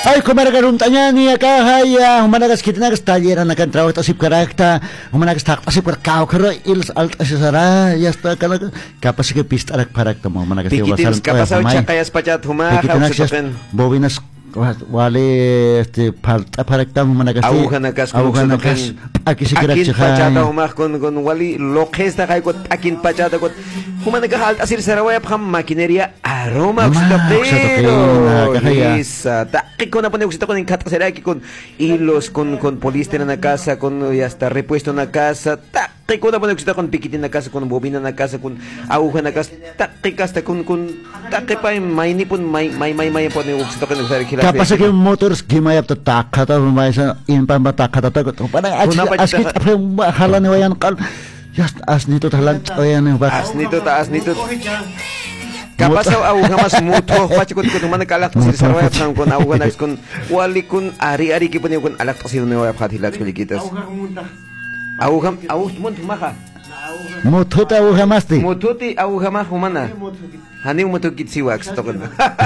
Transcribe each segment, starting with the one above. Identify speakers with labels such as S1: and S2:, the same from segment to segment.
S1: Ay, kumaragarun tanya ni acá, haya, humanagas kitinagas talleran acá en trabajo, así carácter, humanagas tak, así por cao, pero ils alt así será, ya está, capaz que pista para que tomo, humanagas
S2: tío, Piquitinos, capaz a chacayas pachat, humanagas,
S1: bobinas, wale, falta para que tomo, humanagas,
S2: aguanagas,
S1: aquí se quiere
S2: checar. Pachata, humanagas, con wali, lo que está ahí, con aquí pachata, con humanagas, alt así será, voy a poner maquinaria, aroma, pero, isa, con una ponemos con encata será que con hilos, con poliéster en la casa, con ya está repuesto en la casa, con una ponemos con piquete en la casa, con bobina en la casa, con aguja en la casa, hasta con pa mai ni pun mai ponemos con usar aquí.
S1: Capaz que motors que me apta takata, mai in pamba takata, para así jalan wayan kal, ya asnito jalan wayan
S2: asnito. Capaz aguja más mutuo, pacho con tu mano calak, si se va a con aguja con wali con ari que pone con alak si no va a patilar chiliquitas. Aguja montu maja.
S1: Mututa aguja más ti.
S2: Mututi aguja más humana. Hani mutu kitsiwax tocan.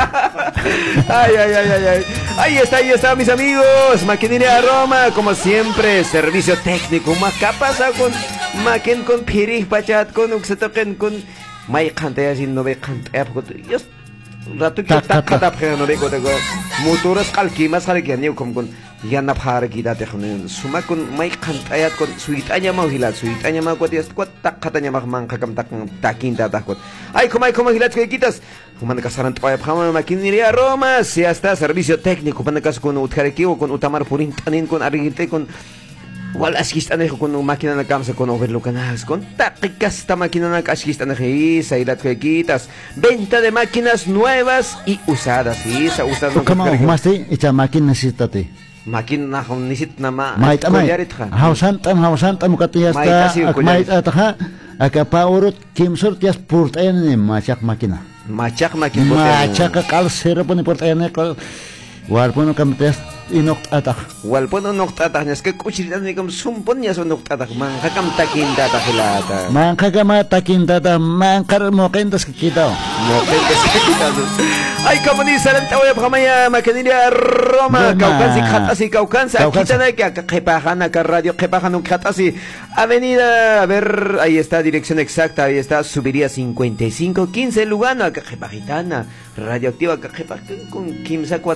S2: Ay. Ahí está mis amigos. Maquinaria Roma, como siempre, servicio técnico. Capaz con maquen con piri pachat con uxetoken con may kantaya sin no ve kantaya yes rato que takata no ve con motoras calquimas que ni con ya na para kita te con suma con may kantaya con suitanya mau hilat suitanya mau kuat takatanya mau mangkakam takinta takut ay como hilat que quitas como kasaran toya pama maquinaria Roma si hasta servicio técnico para cas con utkareki o con utamar purin tanin con arigite con wal askistan ko kung makina na kamsa con overlook kanas con takikas ta makina na askistan na isa ilat ko kitas venta de máquinas nuevas y usadas isa usadas
S1: como más te echa máquina necesitate
S2: máquina na nisit na ma
S1: hausan tam katiyas ta mait ataha akapa urut kimsur tias purtayan ni macak makina kal sera pun purtayan kal warpun kam tias inok atak
S2: walpon nok tatak nes ke kuchiritan ni kam sumpon ya so nok tatak mangka kam takin tatak hilata
S1: mangka kam takin tatak mangkar mo kentas kita
S2: ay kamani salam tawaya pamaya maquinaria Roma kaukan si kita na que kepahan ka radio kepahan un khatasi avenida a ver ahí está dirección exacta ahí está subiría 5515 Lugano ka kepahitana radioactiva ka kepahan con kimsa